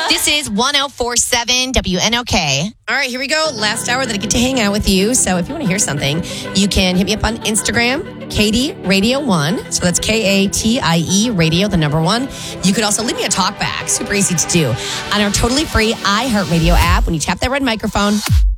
This is 1047 WNOK. All right, here we go. Last hour that I get to hang out with you. So if you want to hear something, you can hit me up on Instagram, Katie Radio 1. So that's KATIE Radio, the number 1. You could also leave me a talk back. Super easy to do. On our totally free iHeartRadio app, when you tap that red microphone,